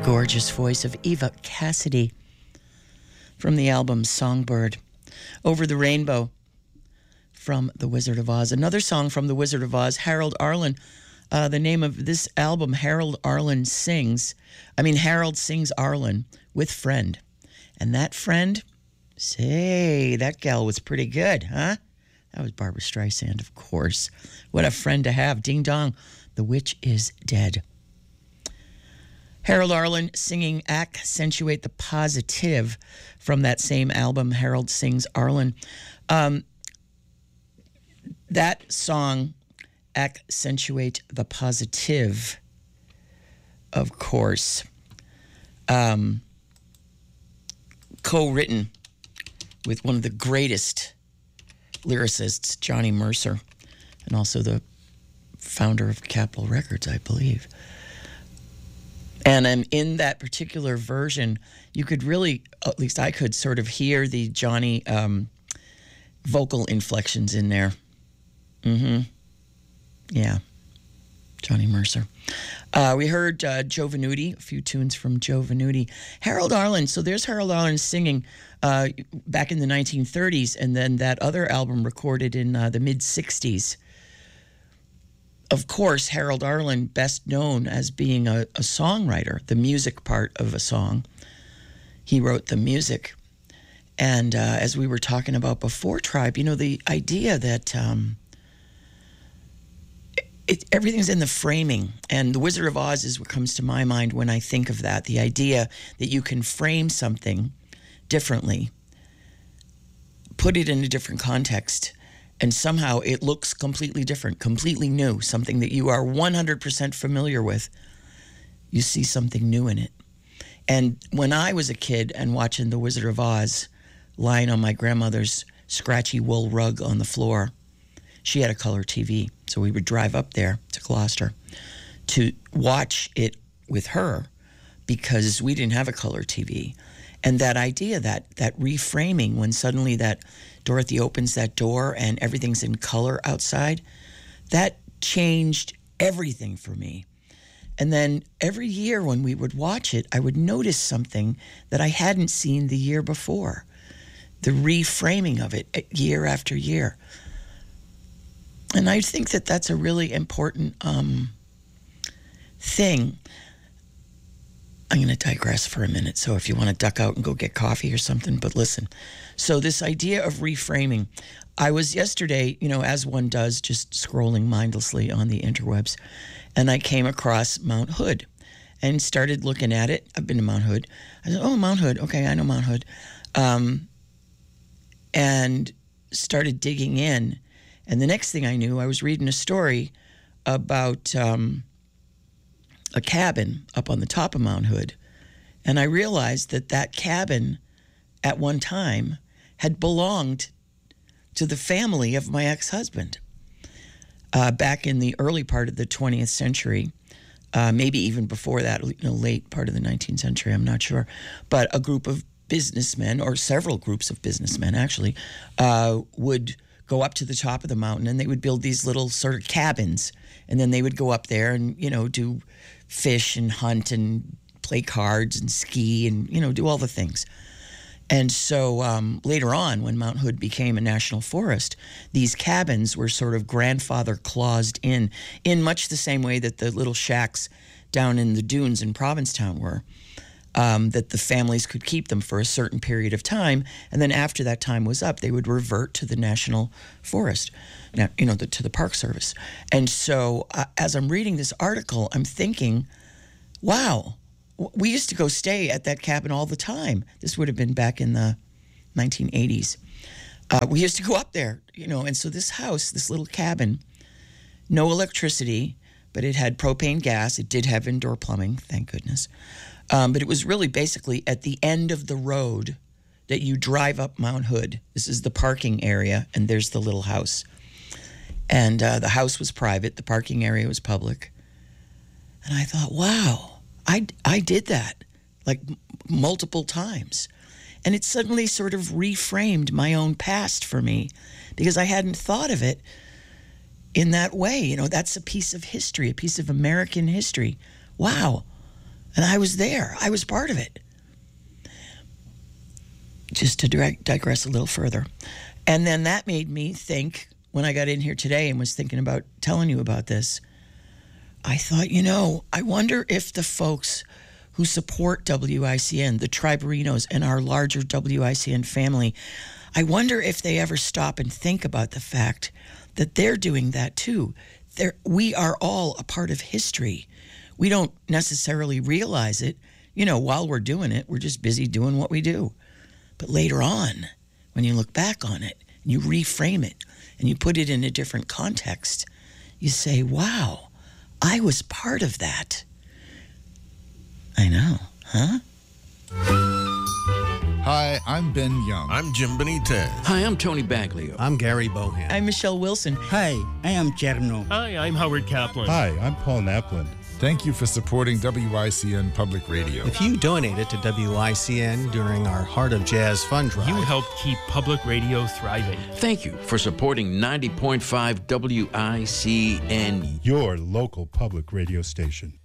Gorgeous voice of Eva Cassidy from the album Songbird. Over the Rainbow from The Wizard of Oz. Another song from The Wizard of Oz, Harold Arlen. The name of this album, Harold Sings Arlen with Friend. And that friend, say, that gal was pretty good, huh? That was Barbra Streisand, of course. What a friend to have. Ding dong, the witch is dead. Harold Arlen singing Accentuate the Positive from that same album, Harold Sings Arlen. That song, Accentuate the Positive, of course, co-written with one of the greatest lyricists, Johnny Mercer, and also the founder of Capitol Records, I believe. And in that particular version, you could really, at least I could, sort of hear the Johnny vocal inflections in there. Yeah, Johnny Mercer. We heard Joe Venuti, a few tunes from Joe Venuti. Harold Arlen, so there's Harold Arlen singing back in the 1930s, and then that other album recorded in the mid-60s. Of course, Harold Arlen, best known as being a songwriter, the music part of a song. He wrote the music. And as we were talking about before, Tribe, you know, the idea that everything's in the framing. And The Wizard of Oz is what comes to my mind when I think of that. The idea that you can frame something differently, put it in a different context, and somehow it looks completely different, completely new, something that you are 100% familiar with. You see something new in it. And when I was a kid and watching The Wizard of Oz, lying on my grandmother's scratchy wool rug on the floor, she had a color TV, so we would drive up there to Gloucester to watch it with her because we didn't have a color TV. And that idea, that reframing, when suddenly that Dorothy opens that door and everything's in color outside, that changed everything for me. And then every year when we would watch it, I would notice something that I hadn't seen the year before. The reframing of it year after year. And I think that that's a really important thing. I'm going to digress for a minute, so if you want to duck out and go get coffee or something, but listen. So this idea of reframing, I was yesterday, you know, as one does, just scrolling mindlessly on the interwebs, and I came across Mount Hood and started looking at it. I've been to Mount Hood. I said, oh, Mount Hood. Okay, I know Mount Hood. And started digging in. And the next thing I knew, I was reading a story about a cabin up on the top of Mount Hood. And I realized that that cabin at one time had belonged to the family of my ex-husband back in the early part of the 20th century, maybe even before that, you know, late part of the 19th century, I'm not sure. But a group of businessmen, or several groups of businessmen actually, would go up to the top of the mountain and they would build these little sort of cabins. And then they would go up there and, you know, do fish and hunt and play cards and ski and, you know, do all the things. And so later on, when Mount Hood became a national forest, these cabins were sort of grandfather claused in much the same way that the little shacks down in the dunes in Provincetown were, that the families could keep them for a certain period of time. And then after that time was up, they would revert to the national forest, now, you know, to the Park Service. And so as I'm reading this article, I'm thinking, wow, we used to go stay at that cabin all the time. This would have been back in the 1980s. We used to go up there, you know, and so this house, this little cabin, no electricity, but it had propane gas. It did have indoor plumbing, thank goodness. But it was really basically at the end of the road that you drive up Mount Hood. This is the parking area, and there's the little house. And the house was private. The parking area was public. And I thought, wow. I did that like multiple times. And it suddenly sort of reframed my own past for me because I hadn't thought of it in that way. You know, that's a piece of history, a piece of American history. Wow. And I was there. I was part of it. Just to digress a little further. And then that made me think, when I got in here today and was thinking about telling you about this, I thought, I wonder if the folks who support WICN, the Triberinos and our larger WICN family, I wonder if they ever stop and think about the fact that they're doing that too. We are all a part of history. We don't necessarily realize it. While we're doing it, we're just busy doing what we do. But later on, when you look back on it, and you reframe it, and you put it in a different context, you say, wow, I was part of that. I know, huh? Hi, I'm Ben Young. I'm Jim Benitez. Hi, I'm Tony Baglio. I'm Gary Bohan. I'm Michelle Wilson. Hi, I am Cherno. Hi, I'm Howard Kaplan. Hi, I'm Paul Napland. Thank you for supporting WICN Public Radio. If you donated to WICN during our Heart of Jazz Fund Drive, you helped keep public radio thriving. Thank you for supporting 90.5 WICN. Your local public radio station.